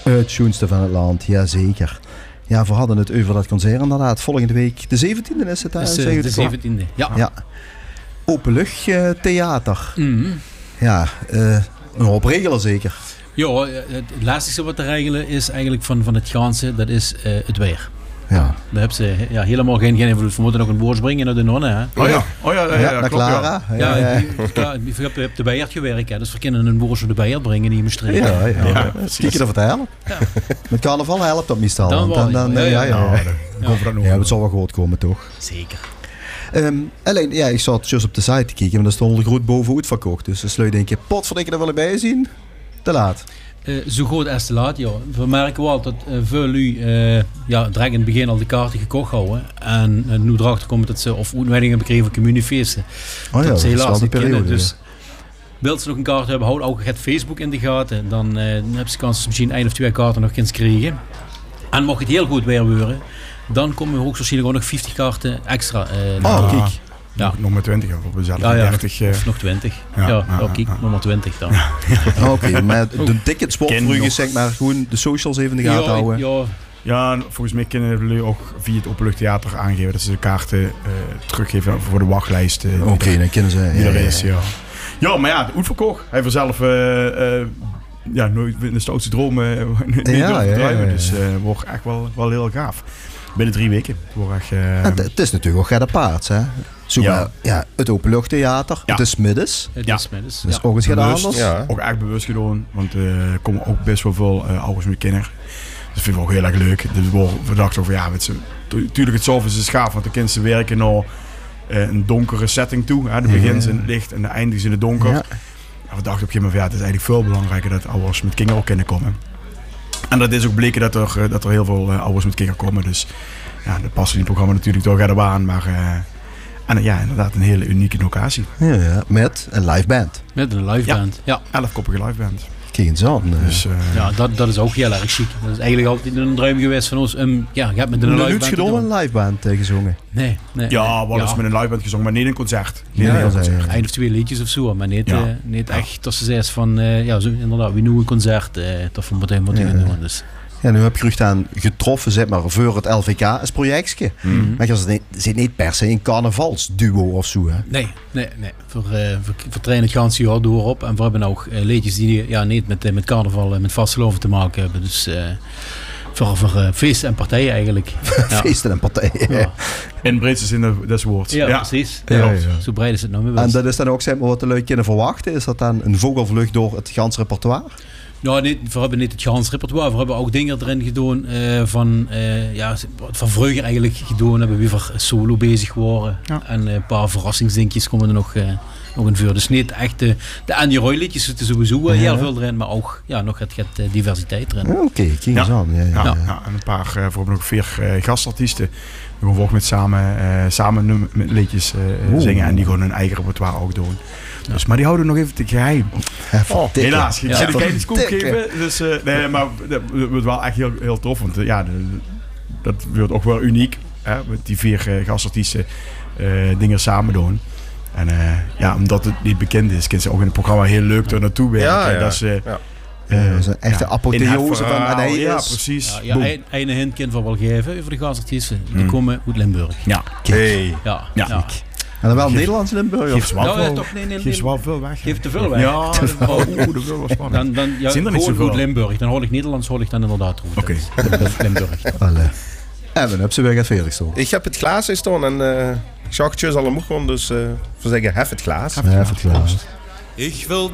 Het schoonste van het land, jazeker. Ja, we hadden het over dat concert inderdaad. Volgende week, de 17e is het daar? Dus, de 17e, ja. Openluchttheater. Mm-hmm. Ja, een hoop regelen zeker. Ja, het lastigste wat te regelen is eigenlijk van het ganse, dat is het weer. Ja. Daar hebben ze helemaal geen invloed. We moeten ook een boord brengen naar de nonnen. Hè? Naar Clara. Je hebt de Beert gewerkt, hè? Dus we kunnen een boord voor de Beert brengen in Maastricht. Ja. Kijk je dat vertellen? Ja. Met carnaval helpt dat meestal. Het zal wel goed komen, toch? Zeker. Alleen, ik zat juist op de site te kijken, maar daar stond al groot bovenuit verkocht. Dus sluit denk je, potverdikke, daar willen bij zien. Te laat. Zo goed als te laat, ja. We merken wel dat veel lui direct in het begin al de kaarten gekocht houden. En nu erachter komen dat ze of uitnodigingen hebben gekregen voor communiefeesten. Dat ze helaas niet kennen. Dus wil ze nog een kaart hebben, houd ook het Facebook in de gaten. Dan hebben ze kans misschien 1 of 2 kaarten nog eens krijgen. En mocht het heel goed weer worden, dan komen we hoogstwaarschijnlijk ook nog 50 kaarten extra. Kijk. Ja. Nog maar 20 of we zaten 30. Of nog 20. Kijk, nog maar 20 dan. Oké, maar de ticketsport zeg maar gewoon de socials even in de gaten houden. Ja, volgens mij kunnen jullie ook via het Openluchttheater aangeven dat ze de kaarten teruggeven voor de wachtlijst. Oké, dan kunnen ze. Ja, maar ja, uitverkocht. Hij heeft zelf nooit in de stoutste dromen verdrijven. Dus wordt echt wel heel gaaf. Binnen 3 weken. Het is natuurlijk ook gaat paard, hè? Het Openluchttheater. Ja. Het is middags. Dus ook eens gedaan anders. Ja. Ook echt bewust gedaan. Want er komen ook best wel veel ouders met kinderen. Dat vinden we ook heel erg leuk. Dus we dachten over, natuurlijk het zelf is gaaf. Want de kinderen werken naar een donkere setting toe. Hè. De begins in het licht en de eindigen in het donker. Ja. En we dachten op een gegeven moment, het is eigenlijk veel belangrijker dat ouders met kinderen ook kunnen komen. En dat is ook bleken dat er heel veel ouders met kinderen komen. Dus dat past in het programma natuurlijk toch aan aan. Maar inderdaad een hele unieke locatie. Ja, met een live band. Met een live band, ja. 11-koppige live band. Kijk eens aan. Dus, dat is ook heel erg chic. Dat is eigenlijk altijd een droom geweest van ons. Je hebt met een live band gedaan een live band gezongen? Nee. Wel eens met een live band gezongen, maar niet een concert. Eén of 2 liedjes of zo, maar niet echt dat ze zegt van, inderdaad, wie nu een concert, dat vond ik wat doen. Dus. Ja, nu heb je terug aan getroffen, zeg maar, voor het LVK als projectje. Mm-hmm. Maar je zit niet per se een carnavalsduo of zo, hè? Nee. We trainen het ganse jaar door op. En we hebben ook liedjes die niet met carnaval, met vasteloven te maken hebben. Dus voor feesten en partijen eigenlijk. Feesten en partijen. Ja. In breedste zin des woords. Ja, precies. Ja. Zo breed is het nou. En dat is dan ook, zeg maar, wat de lui kunnen verwachten. Is dat dan een vogelvlucht door het ganse repertoire? Nou, we hebben niet het ganse repertoire. We hebben ook dingen erin gedaan van vroeger eigenlijk gedaan. Hebben we weer solo bezig waren. Ja. En een paar verrassingsdingjes komen er nog in voor. Dus niet echt de Andy Roy liedjes zitten sowieso heel veel erin. Maar ook nog het diversiteit erin. Oké, kijk eens aan. Ja, en een paar, bijvoorbeeld nog 4 gastartiesten. Die gewoon met samen met liedjes zingen. En die gewoon hun eigen repertoire ook doen. Dus, maar die houden nog even te geheim. Helaas. Ik ga geen scoop geven. Dus, maar dat wordt wel echt heel, heel tof. Want dat wordt ook wel uniek. Met die 4 gastartiesten dingen samen doen. En omdat het niet bekend is, kunnen ze ook in het programma heel leuk er naartoe werken. Dat is een echte apotheose van Anne. Ja, precies. Een hint kind van wel geven over de gastartiesten. Die komen uit Limburg. Ja. En dan wel Nederlands Limburg? Geef wel veel weg. Geef te veel weg. Ja, dat wil wel spannend. Dan zijn er niet zoveel uit Limburg. Dan hoor ik Nederlands, hoor ik dan inderdaad goed. Oké. Limburg. Evan, heb ze weer het Felix staan? Ik heb het glaas in staan en Jacques al een moeg, dus we zeggen hef het glaas. Hef het glaas. Ik wil